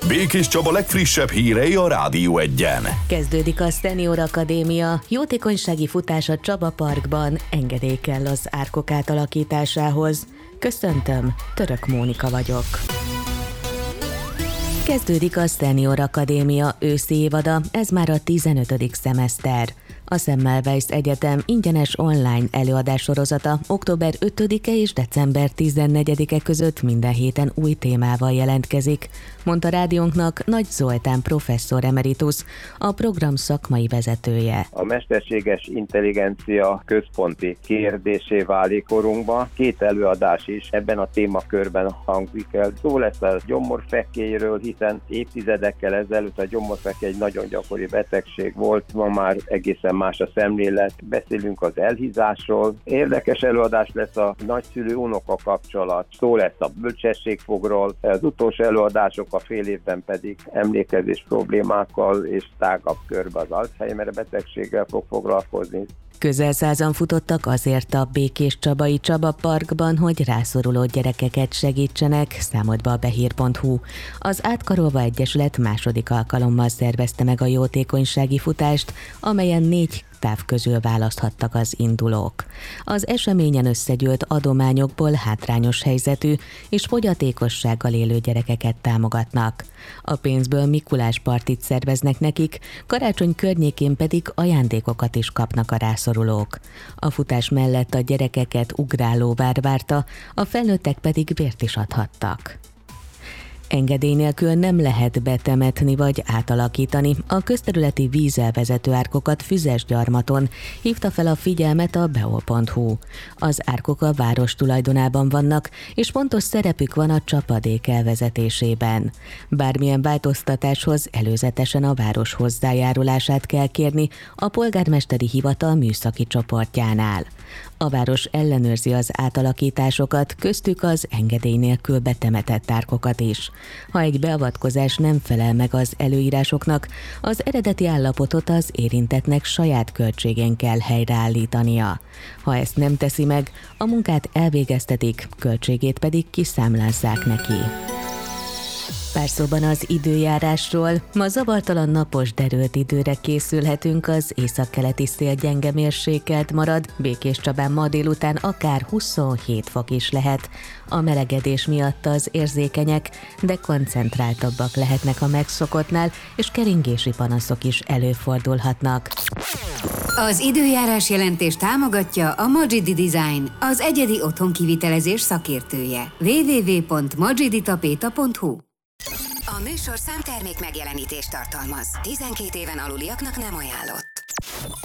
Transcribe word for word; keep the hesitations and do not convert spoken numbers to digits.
Békés Csaba legfrissebb hírei a Rádió Egyen. Kezdődik a Senior Akadémia. Jótékonysági futás a Csaba Parkban. Engedély kell az árkok átalakításához. Köszöntöm, Török Mónika vagyok. Kezdődik a Senior Akadémia őszi évada, ez már a tizenötödik szemeszter. A Semmelweis Egyetem ingyenes online előadássorozata október ötödike és december tizennegyedike között minden héten új témával jelentkezik, mondta rádiónknak Nagy Zoltán professzor emeritus, a program szakmai vezetője. A mesterséges intelligencia központi kérdésé válik korunkban. Két előadás is ebben a témakörben hangzik el. Szó lesz a gyomorfekélyről, hiszen évtizedekkel ezelőtt a gyomorfekély egy nagyon gyakori betegség volt, ma már egészen más a szemlélet. Beszélünk az elhízásról. Érdekes előadás lesz a nagyszülő-unoka kapcsolat. Szó lesz a bölcsességfogról. Az utolsó előadások a fél évben pedig emlékezés problémákkal és tágabb körbe az Alzheimer betegséggel fog foglalkozni. Közel százan futottak azért a Békés Csabai Csaba Parkban, hogy rászoruló gyerekeket segítsenek, számolt be a behír pont hu. Az Átkarolva Egyesület második alkalommal szervezte meg a jótékonysági futást, amelyen négy táv közül választhattak az indulók. Az eseményen összegyűlt adományokból hátrányos helyzetű és fogyatékossággal élő gyerekeket támogatnak. A pénzből Mikulás partit szerveznek nekik, karácsony környékén pedig ajándékokat is kapnak a rászorulók. A futás mellett a gyerekeket ugrálóvár várta, a felnőttek pedig vért is adhattak. Engedély nélkül nem lehet betemetni vagy átalakítani a közterületi vízelvezető árkokat Füzesgyarmaton, hívta fel a figyelmet a behol pont hu. Az árkok a város tulajdonában vannak, és fontos szerepük van a csapadék elvezetésében. Bármilyen változtatáshoz előzetesen a város hozzájárulását kell kérni a polgármesteri hivatal műszaki csoportjánál. A város ellenőrzi az átalakításokat, köztük az engedély nélkül betemetett árkokat is. Ha egy beavatkozás nem felel meg az előírásoknak, az eredeti állapotot az érintettnek saját költségén kell helyreállítania. Ha ezt nem teszi meg, a munkát elvégeztetik, költségét pedig kiszámlázzák neki. Pár szóban az időjárásról. Ma zavartalan napos, derült időre készülhetünk, az északkeleti szél gyenge mérsékelt marad, Békés Csabán ma délután akár huszonhét fok is lehet. A melegedés miatt az érzékenyek, de koncentráltabbak lehetnek a megszokottnál, és keringési panaszok is előfordulhatnak. Az időjárás jelentés támogatja a Magidi Design, az egyedi otthonkivitelezés szakértője. double-u double-u double-u pont magiditapéta pont hu. A műsor számtermék megjelenítést tartalmaz. tizenkét éven aluliaknak nem ajánlott.